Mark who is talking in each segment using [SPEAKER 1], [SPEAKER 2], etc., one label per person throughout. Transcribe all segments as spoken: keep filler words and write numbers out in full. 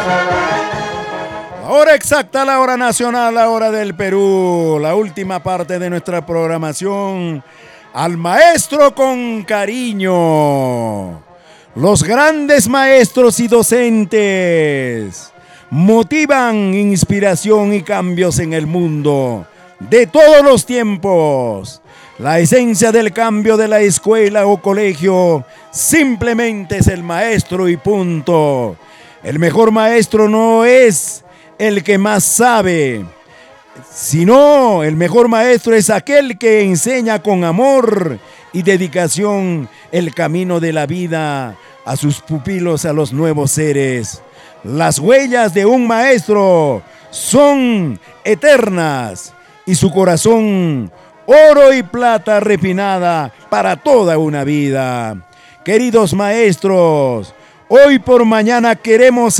[SPEAKER 1] La hora exacta, la hora nacional, la hora del Perú. La última parte de nuestra programación. Al maestro con cariño. Los grandes maestros y docentes motivan inspiración y cambios en el mundo de todos los tiempos. La esencia del cambio de la escuela o colegio simplemente es el maestro y punto. El mejor maestro no es el que más sabe, sino el mejor maestro es aquel que enseña con amor y dedicación el camino de la vida a sus pupilos, a los nuevos seres. Las huellas de un maestro son eternas y su corazón oro y plata refinada para toda una vida. Queridos maestros, hoy por mañana queremos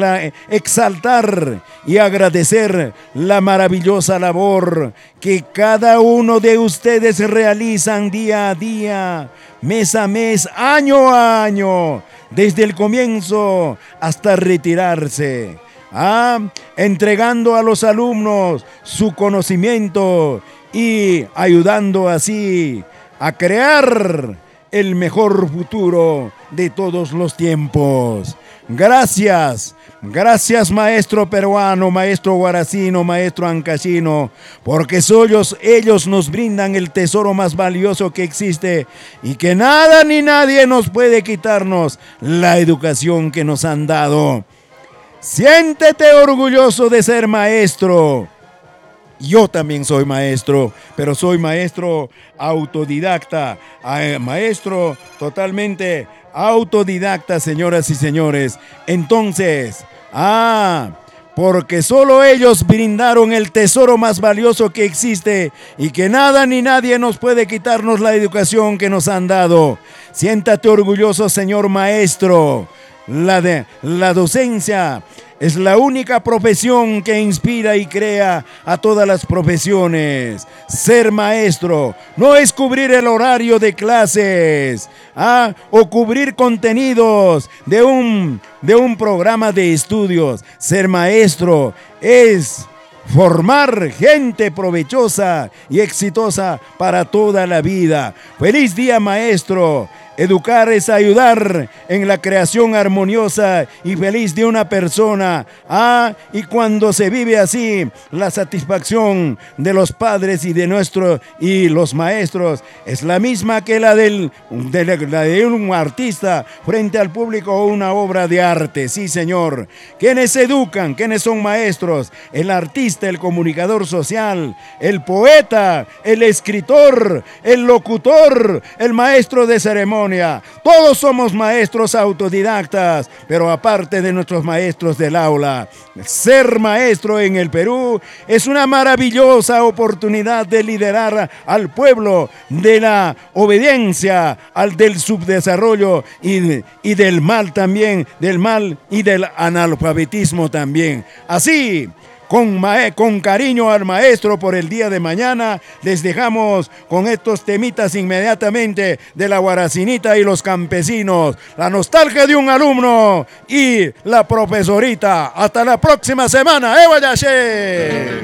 [SPEAKER 1] exaltar y agradecer la maravillosa labor que cada uno de ustedes realizan día a día, mes a mes, año a año, desde el comienzo hasta retirarse. Ah, entregando a los alumnos su conocimiento y ayudando así a crear el mejor futuro de todos los tiempos. Gracias, gracias maestro peruano, maestro guaracino, maestro ancashino, porque ellos, ellos nos brindan el tesoro más valioso que existe y que nada ni nadie nos puede quitarnos, la educación que nos han dado. Siéntete orgulloso de ser maestro. Yo también soy maestro, pero soy maestro autodidacta, maestro totalmente autodidacta, señoras y señores. Entonces, ah, porque solo ellos brindaron el tesoro más valioso que existe y que nada ni nadie nos puede quitarnos la educación que nos han dado. Siéntate orgulloso, señor maestro. La, de, la docencia es la única profesión que inspira y crea a todas las profesiones. Ser maestro no es cubrir el horario de clases, ¿ah? o cubrir contenidos de un, de un programa de estudios. Ser maestro es formar gente provechosa y exitosa para toda la vida. ¡Feliz día, maestro! Educar es ayudar en la creación armoniosa y feliz de una persona. Ah, y cuando se vive así, la satisfacción de los padres y de nuestros y los maestros es la misma que la, del, de, la de un artista frente al público o una obra de arte. Sí, señor. ¿Quiénes educan? ¿Quiénes son maestros? El artista, el comunicador social, el poeta, el escritor, el locutor, el maestro de ceremonia. Todos somos maestros autodidactas, pero aparte de nuestros maestros del aula, ser maestro en el Perú es una maravillosa oportunidad de liderar al pueblo de la obediencia, al del subdesarrollo y, y del mal también, del mal y del analfabetismo también. Así, Con, con cariño al maestro por el día de mañana, les dejamos con estos temitas inmediatamente de la guaracinita y los campesinos, la nostalgia de un alumno y la profesorita. Hasta la próxima semana. ¡Eh, Guayache!